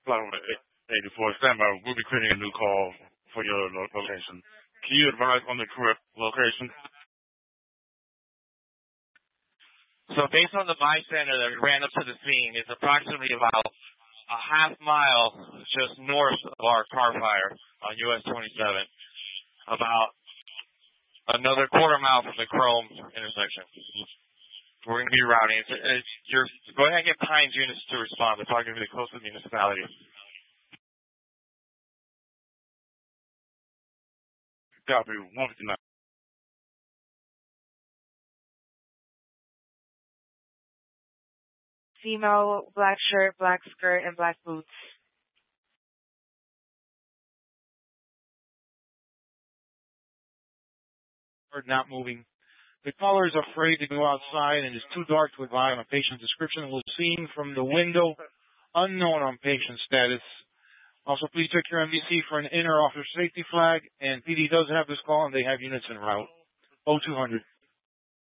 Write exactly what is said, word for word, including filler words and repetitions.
Flight eighty-four, stand by. We'll be creating a new call for your lo- location. Can you advise on the correct location? So based on the bystander that ran up to the scene, it's approximately about a half mile just north of our car fire on U S twenty-seven. About another quarter mile from the Chrome intersection. We're going to be routing. It's, it's, you're, go ahead and get Pines units to respond. They're probably going to be the closest municipality. Copy, one fifty-nine. Female, black shirt, black skirt, and black boots. Not moving. The caller is afraid to go outside and it's too dark to advise on a patient's description. Was seen from the window, unknown on patient status. Also, please check your M V C for an inner officer safety flag. And P D does have this call and they have units en route. oh two hundred.